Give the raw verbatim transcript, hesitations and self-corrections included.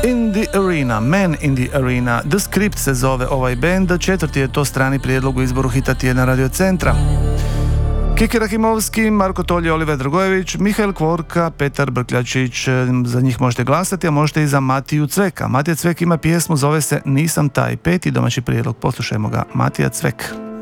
In the Arena, Man in the Arena, The Script se zove ovaj band, četvrti je to strani prijedlog u izboru hita tjedna Radio Centra. Kiki Rahimovski, Marko Tolje, Oliver Dragojević, Mihael Kvorka, Petar Brkljačić, za njih možete glasati, a možete i za Matiju Cveka. Matija Cvek ima pjesmu, zove se Nisam taj, peti domaći prijedlog, poslušajmo ga, Matija Cvek.